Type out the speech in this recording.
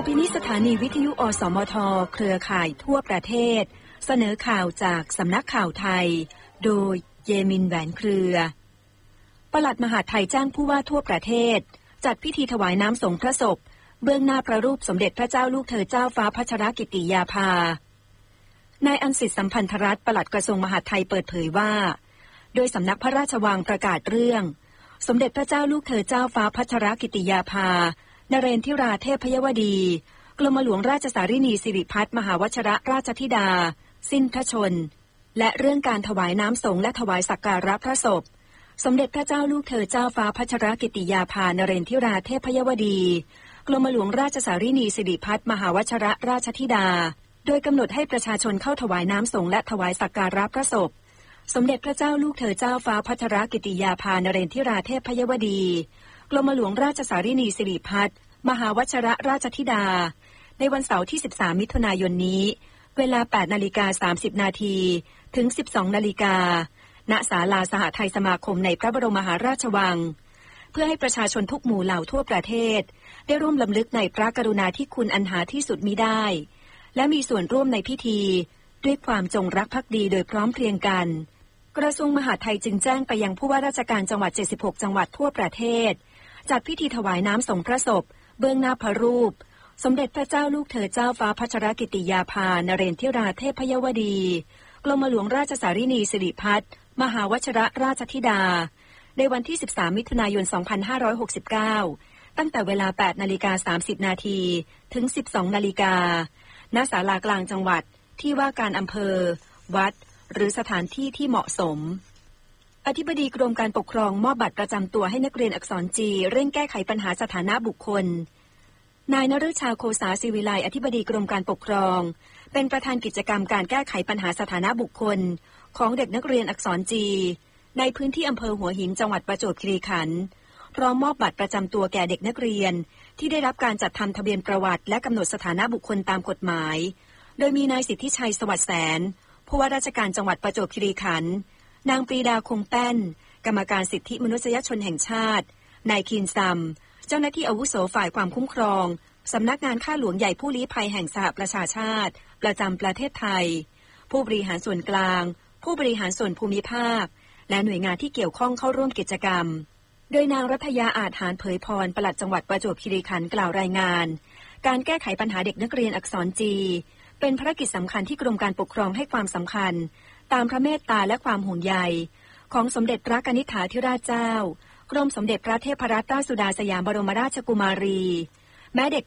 พินิจสถานีวิทยุอสมทเครือข่ายทั่วประเทศเสนอข่าวจากสำนักข่าวไทยโดยเยมินแหวนเครือปลัดมหาดไทยจ้างผู้ว่าทั่วประเทศจัดพิธีถวายน้ำสงฆ์พระศพเบื้องหน้าพระรูปสมเด็จพระเจ้าลูกเธอเจ้าฟ้าพัชรกิติยาภานายอันสิทธิสัมพันธรัตน์ปลัดกระทรวงมหาดไทยเปิดเผยว่าโดยสำนักพระราชวังประกาศเรื่องสมเด็จพระเจ้าลูกเธอเจ้าฟ้าพัชรกิติยาภานเรนทิราเทพพยวดีกรมหลวงราชสารินีสิริพัฒน์มหาวชรราชธิดาสิ้นพระชนและเรื่องการถวายน้ำสงฆ์และถวายสักการะพระศพสมเด็จพระเจ้าลูกเธอเจ้าฟ้าพัชรกิติยาภานเรนทิราเทพพยวดีกรมหลวงราชสารินีสิริพัฒน์มหาวชรราชธิดาโดยกำหนดให้ประชาชนเข้าถวายน้ำสงฆ์และถวายสักการะพระศพสมเด็จพระเจ้าลูกเธอเจ้าฟ้าพัชรกิติยาภานเรนทิราเทพพยวดีกรมหลวงราชสารินีสิริพัฒน์มหาวชรราชธิดาในวันเสาร์ที่13มิถุนายนนี้เวลา 8:30 นาทีถึง 12:00 น.ณ ศาลาสหไทยสมาคมในพระบรมมหาราชวังเพื่อให้ประชาชนทุกหมู่เหล่าทั่วประเทศได้ร่วมรำลึกในพระกรุณาธิคุณอันหาที่สุดมิได้และมีส่วนร่วมในพิธีด้วยความจงรักภักดีโดยพร้อมเพรียงกันกระทรวงมหาดไทยจึงแจ้งไปยังผู้ว่าราชการจังหวัด76จังหวัดทั่วประเทศจัดพิธีถวายน้ำสงฆ์พระศพเบื้องหน้าพระรูปสมเด็จพระเจ้าลูกเธอเจ้าฟ้าพัชรกิติยาภานเรนทิราเทพพยวดีกรมหลวงราชสารินีสิริพัฒน์มหาวชรราชธิดาในวันที่13มิถุนายน2569ตั้งแต่เวลา 8:30 นาทีถึง 12:00 น.ณ ศาลากลางจังหวัดที่ว่าการอำเภอวัดหรือสถานที่ที่เหมาะสมอธิบดีกรมการปกครองมอบบัตรประจำตัวให้นักเรียนอักษรจีเร่งแก้ไขปัญหาสถานะบุคคลนายนฤชาโคสาศิวิไลอธิบดีกรมการปกครองเป็นประธานกิจกรรมการแก้ไขปัญหาสถานะบุคคลของเด็กนักเรียนอักษรจีในพื้นที่อำเภอหัวหินจังหวัดประจวบคีรีขันธ์พร้อมมอบบัตรประจำตัวแก่เด็กนักเรียนที่ได้รับการจัดทำทะเบียนประวัติและกำหนดสถานะบุคคลตามกฎหมายโดยมีนายสิทธิชัยสวัสดิ์แสนผู้ว่าราชการจังหวัดประจวบคีรีขันธ์นางปรีดาคงแป้นกรรมการสิทธิมนุษยชนแห่งชาตินายคินซัมเจ้าหน้าที่อาวุโสฝ่ายความคุ้มครองสำนักงานข้าหลวงใหญ่ผู้ลี้ภัยแห่งสหประชาชาติประจำประเทศไทยผู้บริหารส่วนกลางผู้บริหารส่วนภูมิภาคและหน่วยงานที่เกี่ยวข้องเข้าร่วมกิจกรรมโดยนางรัตยาอาจหารเผยพรปลัดจังหวัดประจวบคีรีขันธ์กล่าวรายงานการแก้ไขปัญหาเด็กนักเรียนอักษรจีเป็นภารกิจสำคัญที่กรมการปกครองให้ความสำคัญตามพระเมตตาและความห่วงใยของสมเด็จพระกนิษฐาธิราชเจ้ากรมสมเด็จพระเทพรัตนราชสุดาสยามบรมราชกุมารีแม้เด็ก